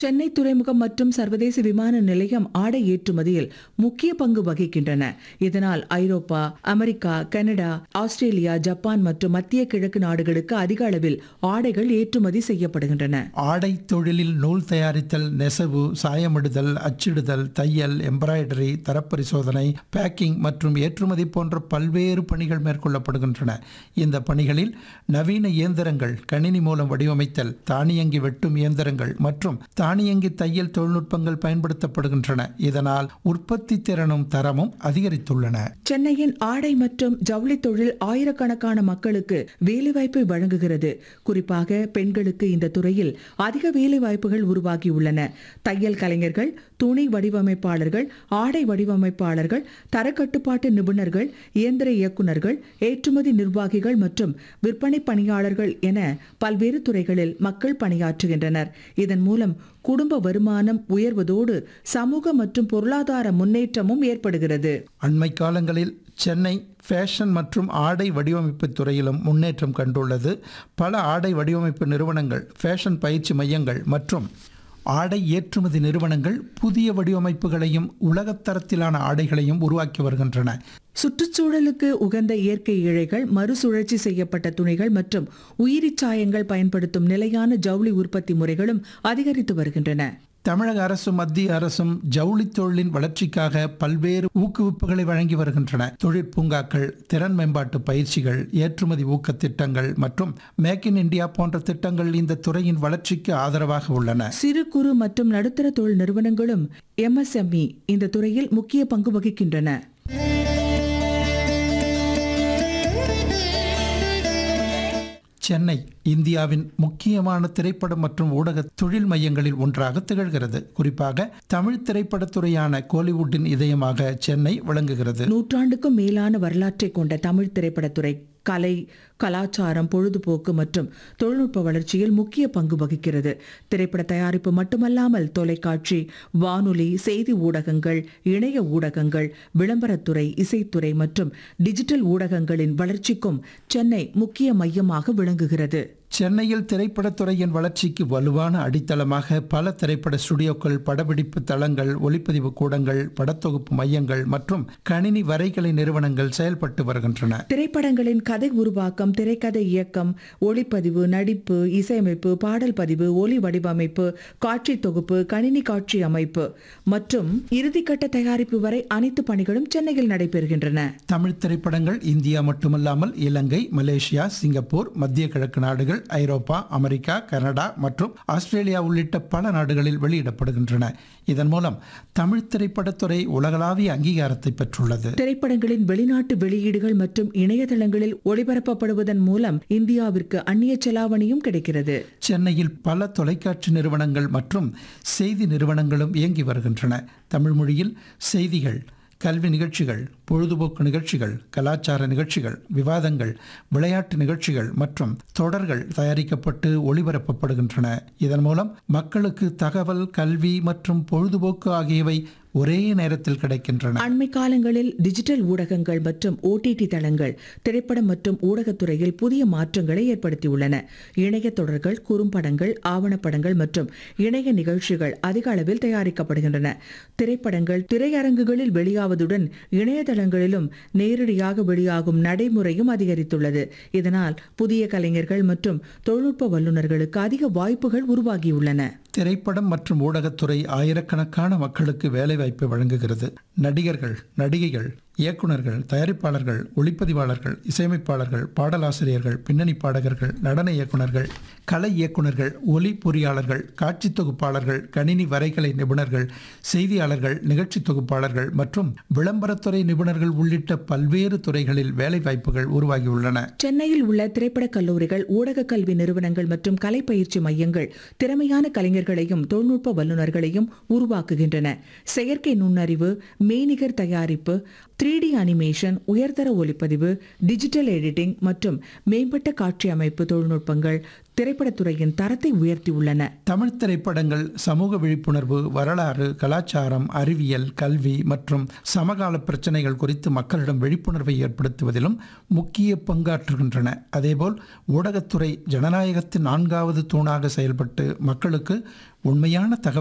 சென்னை துறைமுகம் மற்றும் சர்வதேச விமான நிலையம் ஆடை ஏற்றுமதியில் முக்கிய பங்கு வகிக்கின்றன. இதனால் ஐரோப்பா, அமெரிக்கா, கனடா, ஆஸ்திரேலியா, ஜப்பான் மற்றும் மத்திய கிழக்கு நாடுகளுக்கு அதிக அளவில் ஆடைகள் ஏற்றுமதி செய்யப்படுகின்றன. ஆடை தொழிலில் நூல் தயாரித்தல், நெசவு, சாயமிடுதல், அச்சிடுதல், தையல், எம்ப்ராய்டரி, தரப்பரிசோதனை, பேக்கிங் மற்றும் ஏற்றுமதி போன்ற பல்வேறு பணிகள் மேற்கொள்ளப்படுகின்றன. இந்த பணிகளில் நவீன இயந்திரங்கள், கணினி மூலம் வடிவமைத்தல், தானியங்கி வெட்டும் இயந்திரங்கள் மற்றும் தானியங்கி தையல் தொழில்நுட்பங்கள் பயன்படுத்தப்படுகின்றன. இதனால் உற்பத்தி திறனும் தரமும் அதிகரித்துள்ளன. சென்னையின் ஆடை மற்றும் ஜவுளி தொழில் ஆயிரக்கணக்கான மக்களுக்கு வேலைவாய்ப்பை வழங்குகிறது. குறிப்பாக பெண்களுக்கு இந்த துறையில் அதிக வேலைவாய்ப்புகள் உருவாகியுள்ளன. தையல் கலைஞர்கள், துணி வடிவமைப்பாளர்கள், ஆடை வடிவமைப்பாளர்கள், தரக்கட்டுப்பாட்டு நிபுணர்கள், இயந்திர இயக்குநர்கள், ஏற்றுமதி நிர்வாகிகள் மற்றும் விற்பனை பணியாளர்கள் என பல்வேறு துறைகளில் மக்கள் பணியாற்றுகின்றனர். இதன் மூலம் குடும்ப வருமானம் உயர்வதோடு சமூக மற்றும் பொருளாதார முன்னேற்றமும் ஏற்படுகிறது. அண்மை காலங்களில் சென்னை ஃபேஷன் மற்றும் ஆடை வடிவமைப்பு துறையிலும் முன்னேற்றம் கண்டுள்ளது. பல ஆடை வடிவமைப்பு நிறுவனங்கள், ஃபேஷன் பயிற்சி மையங்கள் மற்றும் ஆடை ஏற்றுமதி நிறுவனங்கள் புதிய வடிவமைப்புகளையும் உலகத்தரத்திலான ஆடைகளையும் உருவாக்கி வருகின்றன. சுற்றுச்சூழலுக்கு உகந்த இயற்கை இழைகள், மறுசுழற்சி செய்யப்பட்ட துணிகள் மற்றும் உயிரி சாயங்கள் பயன்படுத்தும் நிலையான ஜவுளி உற்பத்தி முறைகளும் அதிகரித்து வருகின்றன. தமிழக அரசும் மத்திய அரசும் ஜவுளி தொழிலின் வளர்ச்சிக்காக பல்வேறு ஊக்குவிப்புகளை வழங்கி வருகின்றன. தொழிற்பூங்காக்கள், திறன் மேம்பாட்டு பயிற்சிகள், ஏற்றுமதி ஊக்க திட்டங்கள் மற்றும் மேக் இன் இந்தியா போன்ற திட்டங்கள் இந்த துறையின் வளர்ச்சிக்கு ஆதரவாக உள்ளன. சிறு குறு மற்றும் நடுத்தர தொழில் நிறுவனங்களும் MSME இந்த துறையில் முக்கிய பங்கு வகிக்கின்றன. சென்னை இந்தியாவின் முக்கியமான திரைப்படம் மற்றும் ஊடக தொழில் மையங்களில் ஒன்றாக திகழ்கிறது. குறிப்பாக தமிழ் திரைப்படத்துறையான கோலிவுட்டின் இதயமாக சென்னை விளங்குகிறது. நூற்றாண்டுக்கும் மேலான வரலாற்றை கொண்ட தமிழ் திரைப்படத்துறை கலை, கலாச்சாரம், பொழுதுபோக்கு மற்றும் தொழில்நுட்ப வளர்ச்சியில் முக்கிய பங்கு வகிக்கிறது. திரைப்பட தயாரிப்பு மட்டுமல்லாமல் தொலைக்காட்சி, வானொலி, செய்தி ஊடகங்கள், இணைய ஊடகங்கள், விளம்பரத்துறை, இசைத்துறை மற்றும் டிஜிட்டல் ஊடகங்களின் வளர்ச்சிக்கும் சென்னை முக்கிய மையமாக விளங்குகிறது. சென்னையில் திரைப்படத்துறையின் வளர்ச்சிக்கு வலுவான அடித்தளமாக பல திரைப்பட ஸ்டுடியோக்கள், படப்பிடிப்பு தளங்கள், ஒளிப்பதிவு கூடங்கள், படத்தொகுப்பு மையங்கள் மற்றும் கணினி வரைகலை நிறுவனங்கள் செயல்பட்டு வருகின்றன. திரைப்படங்களின் கதை உருவாக்கம், திரைக்கதை இயக்கம், ஒளிப்பதிவு, நடிப்பு, இசையமைப்பு, பாடல் பதிவு, ஒலி வடிவமைப்பு, காட்சி தொகுப்பு, கணினி காட்சி அமைப்பு மற்றும் இறுதிக்கட்ட தயாரிப்பு வரை அனைத்து பணிகளும் சென்னையில் நடைபெறுகின்றன. தமிழ் திரைப்படங்கள் இந்தியா மட்டுமல்லாமல் இலங்கை, மலேசியா, சிங்கப்பூர், மத்திய கிழக்கு நாடுகள், ஐரோப்பா, அமெரிக்கா, கனடா மற்றும் ஆஸ்திரேலியா உள்ளிட்ட பல நாடுகளில் வெளியிடப்படுகின்றன. இதன் மூலம் தமிழ் திரைப்படத்துறை உலகளாவிய அங்கீகாரத்தை பெற்றுள்ளது. திரைப்படங்களின் வெளிநாட்டு வெளியீடுகள் மற்றும் இணையதளங்களில் ஒளிபரப்பப்படுவதன் மூலம் இந்தியாவிற்கு அந்நிய செலாவணியும் கிடைக்கிறது. சென்னையில் பல தொலைக்காட்சி நிறுவனங்கள் மற்றும் செய்தி நிறுவனங்களும் இயங்கி வருகின்றன. தமிழ் மொழியில் செய்திகள், கல்வி நிகழ்ச்சிகள், பொழுதுபோக்கு நிகழ்ச்சிகள், கலாச்சார நிகழ்ச்சிகள், விவாதங்கள், விளையாட்டு நிகழ்ச்சிகள் மற்றும் தொடர்கள் தயாரிக்கப்பட்டு ஒளிபரப்பப்படுகின்றன. இதன் மூலம் மக்களுக்கு தகவல், கல்வி மற்றும் பொழுதுபோக்கு ஆகியவை ஒரே நேரத்தில் கிடைக்கின்றன. அண்மை காலங்களில் டிஜிட்டல் ஊடகங்கள் மற்றும் OTT தளங்கள் திரைப்படம் மற்றும் ஊடகத்துறையில் புதிய மாற்றங்களை ஏற்படுத்தியுள்ளன. இணைய தொடர்கள், குறும்படங்கள், ஆவணப்படங்கள் மற்றும் இணைய நிகழ்ச்சிகள் அதிக அளவில் தயாரிக்கப்படுகின்றன. திரைப்படங்கள் திரையரங்குகளில் வெளியாவதுடன் இணையதளங்களிலும் நேரடியாக வெளியாகும் நடைமுறையும் அதிகரித்துள்ளது. இதனால் புதிய கலைஞர்கள் மற்றும் தொழில்நுட்ப வல்லுநர்களுக்கு அதிக வாய்ப்புகள் உருவாகியுள்ளன. திரைப்படம் மற்றும் ஊடகத்துறை ஆயிரக்கணக்கான மக்களுக்கு வேலைவாய்ப்பை வழங்குகிறது. நடிகர்கள், நடிகைகள், இயக்குநர்கள், தயாரிப்பாளர்கள், ஒளிப்பதிவாளர்கள், இசையமைப்பாளர்கள், பாடலாசிரியர்கள், பின்னணி பாடகர்கள், நடன இயக்குநர்கள், கலை இயக்குநர்கள், ஒலி பொறியாளர்கள், காட்சி தொகுப்பாளர்கள், கணினி வரைகலை நிபுணர்கள், செய்தியாளர்கள், நிகழ்ச்சி தொகுப்பாளர்கள் மற்றும் விளம்பரத்துறை நிபுணர்கள் உள்ளிட்ட பல்வேறு துறைகளில் வேலைவாய்ப்புகள் உருவாகியுள்ளன. சென்னையில் உள்ள திரைப்பட கல்லூரிகள், ஊடக கல்வி நிறுவனங்கள் மற்றும் கலை பயிற்சி மையங்கள் திறமையான கலைஞர்களையும் தொழில்நுட்ப வல்லுநர்களையும் உருவாக்குகின்றன. செயற்கை நுண்ணறிவு, மெய்நிகர் தயாரிப்பு, 3D 3D அனிமேஷன், உயர்தர ஒளிப்பதிவு, டிஜிட்டல் எடிட்டிங் மற்றும் மேம்பட்ட காட்சி அமைப்பு தொழில்நுட்பங்கள் திரைப்படத்துறையின் தரத்தை உயர்த்தியுள்ளன. தமிழ் திரைப்படங்கள் சமூக விழிப்புணர்வு, வரலாறு, கலாச்சாரம், அறிவியல், கல்வி மற்றும் சமகால பிரச்சனைகள் குறித்து மக்களிடம் விழிப்புணர்வை ஏற்படுத்துவதிலும் முக்கிய பங்காற்றுகின்றன. அதேபோல் ஊடகத்துறை ஜனநாயகத்தின் 4வது தூணாக செயல்பட்டு மக்களுக்கு உண்மையான தகவல்